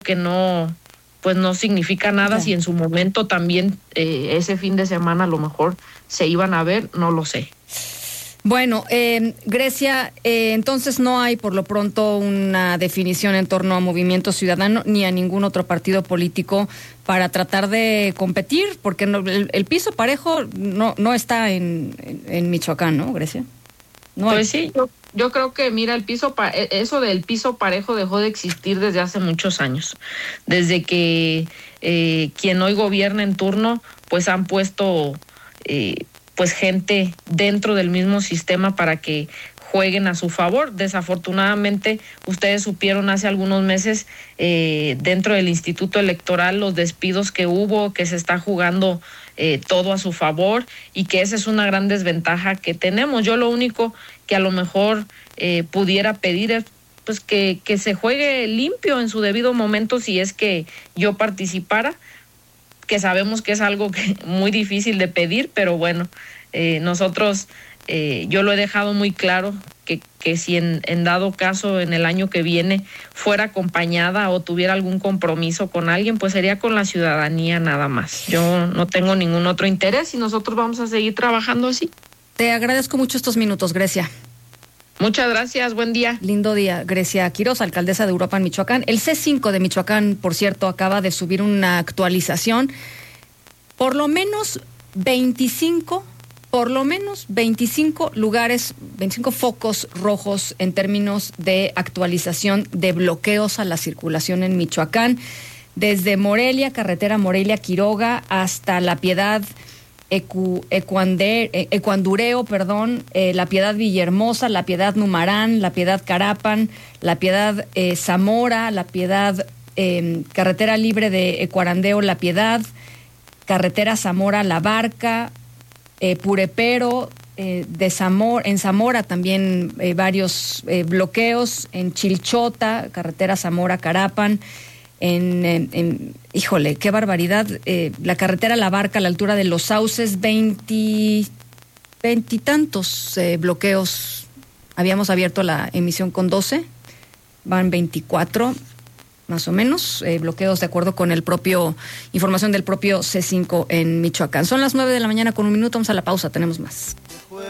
que no, pues no significa nada. Si en su momento también ese fin de semana a lo mejor se iban a ver, no lo sé. Bueno, Grecia, entonces no hay por lo pronto una definición en torno a Movimiento Ciudadano ni a ningún otro partido político para tratar de competir, porque no, el piso parejo no está en Michoacán, ¿no, Grecia? No pues hay. Sí, yo creo que, mira, eso del piso parejo dejó de existir desde hace muchos años. Desde que quien hoy gobierna en turno, pues han puesto pues gente dentro del mismo sistema para que jueguen a su favor. Desafortunadamente, ustedes supieron hace algunos meses dentro del Instituto Electoral los despidos que hubo, que se está jugando todo a su favor y que esa es una gran desventaja que tenemos. Yo lo único que a lo mejor pudiera pedir es pues que se juegue limpio en su debido momento si es que yo participara, que sabemos que es algo muy difícil de pedir, pero bueno, nosotros, yo lo he dejado muy claro, que si en dado caso en el año que viene fuera acompañada o tuviera algún compromiso con alguien, pues sería con la ciudadanía nada más. Yo no tengo ningún otro interés y nosotros vamos a seguir trabajando así. Te agradezco mucho estos minutos, Grecia. Muchas gracias, buen día. Lindo día. Grecia Quiroz, alcaldesa de Uruapan, Michoacán. El C5 de Michoacán, por cierto, acaba de subir una actualización. Por lo menos 25 lugares, 25 focos rojos en términos de actualización de bloqueos a la circulación en Michoacán. Desde Morelia, carretera Morelia-Quiroga, hasta La Piedad, Ecuandureo, La Piedad Villahermosa, La Piedad Numarán, La Piedad Carapan, La Piedad Zamora, La Piedad carretera libre de Ecuarandeo, La Piedad, carretera Zamora La Barca, Purepero, en Zamora también varios bloqueos, en Chilchota, carretera Zamora Carapan, híjole, qué barbaridad, la carretera La Barca a la altura de Los Sauces, veintitantos bloqueos. Habíamos abierto la emisión con 12, van 24 más o menos, bloqueos de acuerdo con información del propio C5 en Michoacán. Son las 9 de la mañana con 1 minuto, vamos a la pausa, tenemos más.